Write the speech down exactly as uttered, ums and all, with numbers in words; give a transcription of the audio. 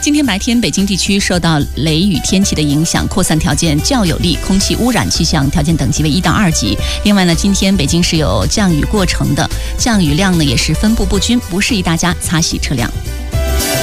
今天白天北京地区受到雷雨天气的影响，扩散条件较有利，空气污染气象条件等级为一到二级。另外呢，今天北京是有降雨过程的，降雨量呢也是分布不均，不适宜大家擦洗车辆。